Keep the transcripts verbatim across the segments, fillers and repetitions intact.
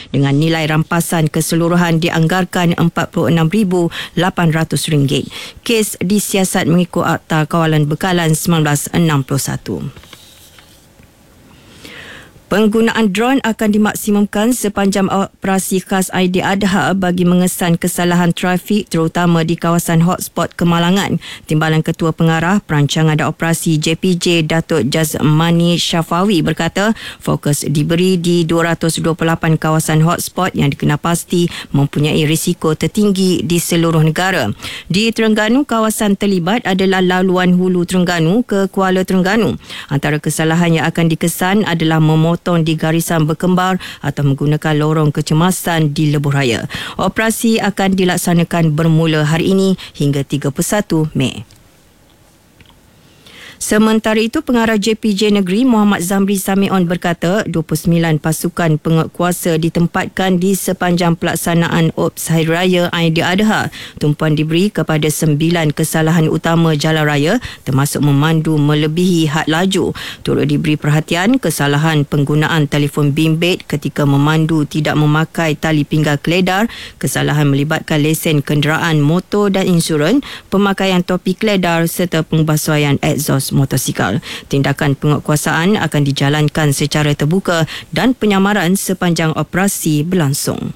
dengan nilai rampasan keseluruhan dianggarkan empat puluh enam ribu lapan ratus ringgit. Kes disiasat mengikut Akta Kawalan Bekalan seribu sembilan ratus enam puluh satu. Penggunaan drone akan dimaksimumkan sepanjang operasi khas Aidiladha bagi mengesan kesalahan trafik terutama di kawasan hotspot Kemalangan. Timbalan Ketua Pengarah Perancangan dan Operasi J P J Datuk Jazmani Syafawi berkata fokus diberi di dua ratus dua puluh lapan kawasan hotspot yang dikenal pasti mempunyai risiko tertinggi di seluruh negara. Di Terengganu, kawasan terlibat adalah laluan Hulu Terengganu ke Kuala Terengganu. Antara kesalahan yang akan dikesan adalah memotong di garisan berkembar atau menggunakan lorong kecemasan di lebuh raya. Operasi akan dilaksanakan bermula hari ini hingga tiga puluh satu Mei. Sementara itu, Pengarah J P J Negeri Muhammad Zamri Samion berkata dua puluh sembilan pasukan penguatkuasa ditempatkan di sepanjang pelaksanaan O P S Hari Raya Aidiladha. Tumpuan diberi kepada sembilan kesalahan utama jalan raya termasuk memandu melebihi had laju. Turut diberi perhatian kesalahan penggunaan telefon bimbit ketika memandu tidak memakai tali pinggang keledar, kesalahan melibatkan lesen kenderaan motor dan insurans, pemakaian topi keledar serta pembasuhan exhaust motosikal. Tindakan penguatkuasaan akan dijalankan secara terbuka dan penyamaran sepanjang operasi berlangsung.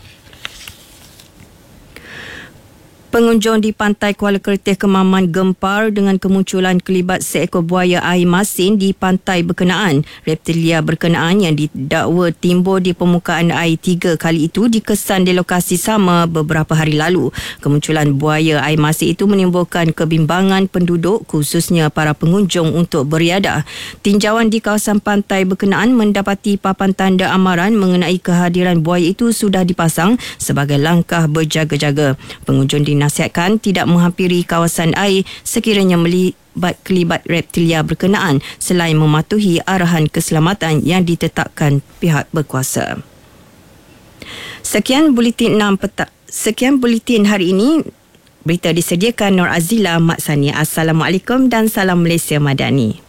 Pengunjung di pantai Kuala Kerteh Kemaman gempar dengan kemunculan kelibat seekor buaya air masin di pantai berkenaan. Reptilia berkenaan yang didakwa timbul di permukaan air tiga kali itu dikesan di lokasi sama beberapa hari lalu. Kemunculan buaya air masin itu menimbulkan kebimbangan penduduk khususnya para pengunjung untuk beriadah. Tinjauan di kawasan pantai berkenaan mendapati papan tanda amaran mengenai kehadiran buaya itu sudah dipasang sebagai langkah berjaga-jaga. Pengunjung di nasihatkan tidak menghampiri kawasan air sekiranya melibat kelibat reptilia berkenaan selain mematuhi arahan keselamatan yang ditetapkan pihak berkuasa. Sekian buletin enam petang. Sekian buletin hari ini. Berita disediakan Nur Azila Mat Sania. Assalamualaikum dan salam Malaysia Madani.